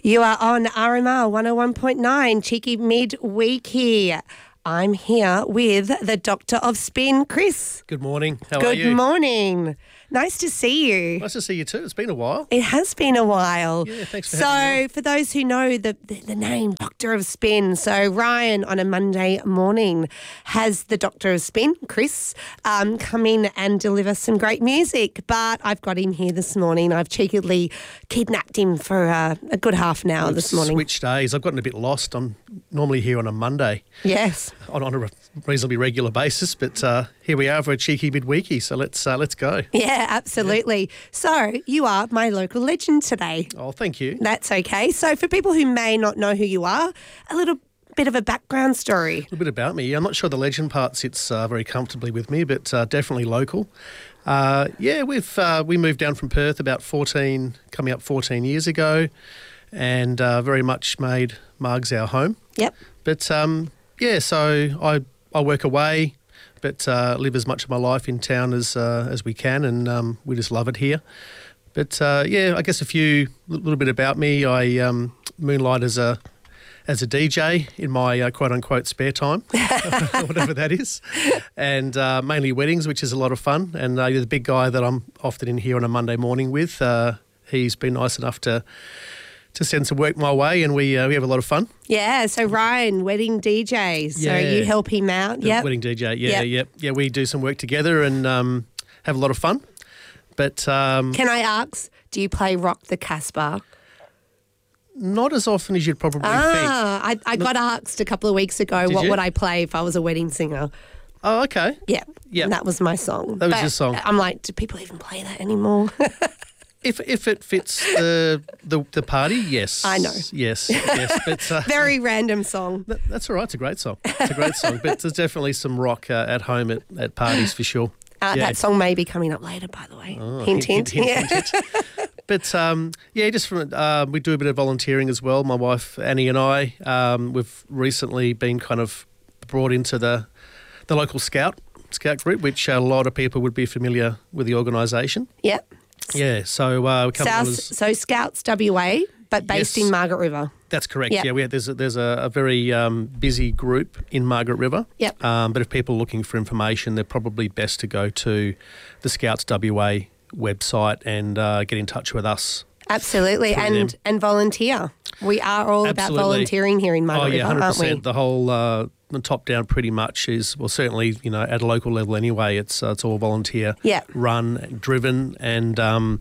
You are on RMR 101.9, cheeky midweek here. I'm here with the Doctor of Spin, Chris. Good morning. How are you? Good morning. Nice to see you. Nice to see you too. It's been a while. It has been a while. Yeah, thanks for having me. So, for those who know the name Doctor of Spin, so Ryan on a Monday morning has the Doctor of Spin, Chris, come in and deliver some great music. But I've got him here this morning. I've cheekily kidnapped him for a good half an hour this morning. Switched days. I've gotten a bit lost. I'm normally here on a Monday. Yes. On a reasonably regular basis, but here we are for a cheeky midweekie. So let's go. Yeah, absolutely. So you are my local legend today. Oh, thank you. That's okay. So for people who may not know who you are, a little bit of a background story. A little bit about me. I'm not sure the legend part sits very comfortably with me, but definitely local. We moved down from Perth about 14 years ago, and very much made Margs our home. Yep. But so I work away, but live as much of my life in town as we can, and we just love it here. But I guess a little bit about me. I moonlight as a DJ in my quote unquote spare time, whatever that is, and mainly weddings, which is a lot of fun. And the big guy that I'm often in here on a Monday morning with, he's been nice enough to send some work my way, and we have a lot of fun. Yeah, so Ryan, wedding DJ, so you help him out. Yeah, wedding DJ, yeah. We do some work together and have a lot of fun. But can I ask, do you play Rock the Casbah? Not as often as you'd probably think. I got asked a couple of weeks ago what would I play if I was a wedding singer. Oh, okay. Yeah, that was my song. That was your song. I'm like, do people even play that anymore? If it fits the party, yes. I know. Yes. But very random song. That's all right. It's a great song. But there's definitely some rock at home at parties for sure. That song may be coming up later, by the way. Oh, hint. Hint. But just from we do a bit of volunteering as well. My wife Annie and I, we've recently been kind of brought into the local scout group, which a lot of people would be familiar with the organisation. Yep. Yeah, so so Scouts WA, but based in Margaret River. That's correct. Yep. Yeah, there's a very busy group in Margaret River. Yep. But if people are looking for information, they're probably best to go to the Scouts WA website and get in touch with us. Absolutely, and volunteer. We are all about volunteering here in Margaret River, 100%. aren't we? The whole the top down pretty much is, well, certainly, at a local level anyway, it's all volunteer run, driven, and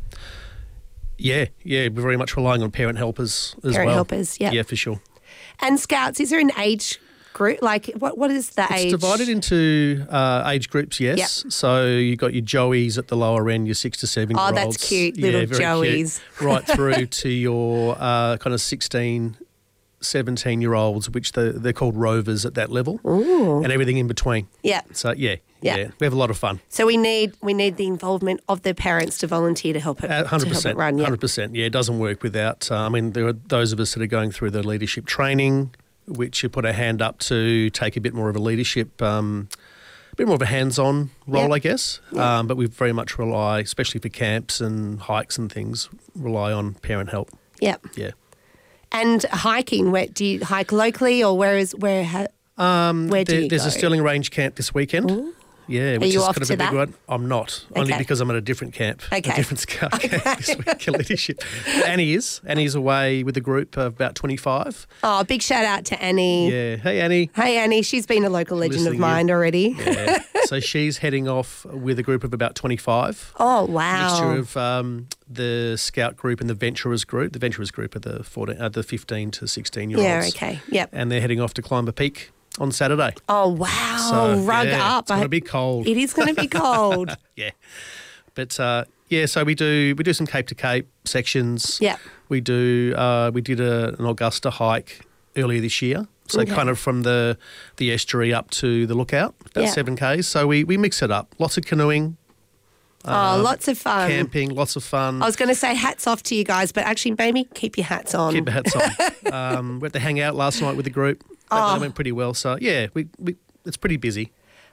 we're very much relying on parent helpers as well. Parent helpers, yeah. Yeah, for sure. And Scouts, is there an age group? Like, what is the age? It's divided into age groups, yes. Yep. So you've got your Joeys at the lower end, your 6 to 7-year-olds. Oh, that's cute, little Joeys. Cute, right through to your kind of 16, 17-year-olds, which they're called rovers at that level. Ooh. And everything in between. Yeah. So, we have a lot of fun. So we need the involvement of the parents to volunteer to help it 100%, run. Yeah. 100%. Yeah, it doesn't work without, there are those of us that are going through the leadership training, which you put our hand up to take a bit more of a leadership, a bit more of a hands-on role, I guess. Yep. But we very much rely, especially for camps and hikes and things, rely on parent help. Yep. Yeah. And hiking, where do you hike locally, or where do you go? There's a Stirling Range camp this weekend. Ooh. Yeah, which Are you is off kind of to a big that? one. I'm not, only because I'm at a different camp, a different scout camp this week in leadership. Annie's away with a group of about 25. Oh, big shout out to Annie. Yeah, hey Annie. Hey Annie, she's been a local legend of mine already. Yeah, so she's heading off with a group of about 25. Oh wow! Mixture of the scout group and the venturers group. The venturers group are the 15 to 16-year-olds. Yeah, okay, yep. And they're heading off to climb a peak on Saturday. Oh, wow. So, rug up. It's going to be cold. It is going to be cold. Yeah. But, so we do some Cape to Cape sections. Yeah. We did an Augusta hike earlier this year. So kind of from the estuary up to the lookout, about 7 Ks. So we mix it up. Lots of canoeing. Lots of fun. Camping, lots of fun. I was going to say hats off to you guys, but actually maybe keep your hats on. Keep the hats on. We had to hang out last night with the group. That went pretty well. So, it's pretty busy.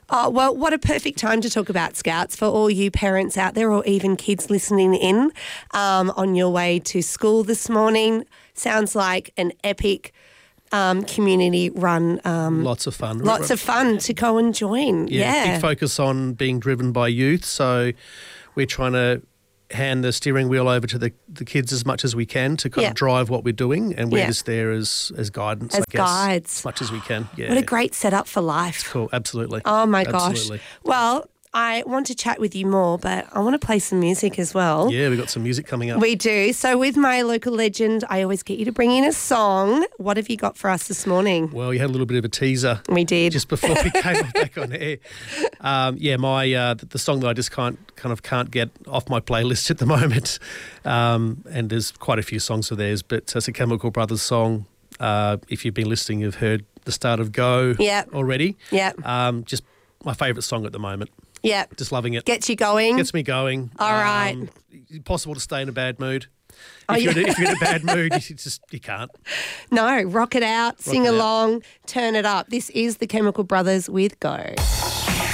Oh, well, what a perfect time to talk about Scouts for all you parents out there or even kids listening in on your way to school this morning. Sounds like an epic community-run. Lots of fun. Lots of fun to go and join. Yeah. Big focus on being driven by youth. So we're trying to hand the steering wheel over to the kids as much as we can to kind of drive what we're doing, and we're just there as guidance, as I guess, guides. as much as we can. Yeah. What a great setup for life. Cool, absolutely. Oh, my Absolutely. gosh. Well, I want to chat with you more, but I want to play some music as well. Yeah, we've got some music coming up. We do. So with my local legend, I always get you to bring in a song. What have you got for us this morning? Well, you had a little bit of a teaser. We did. Just before we came back on air. The song that I just can't get off my playlist at the moment, and there's quite a few songs of theirs, but it's a Chemical Brothers song. If you've been listening, you've heard the start of Go already. Yeah. Just my favourite song at the moment. Yeah. Just loving it. Gets you going. Gets me going. All right. Impossible to stay in a bad mood. Oh, If you're in a bad mood, you can't. No, rock it out, sing along, turn it up. This is the Chemical Brothers with Go.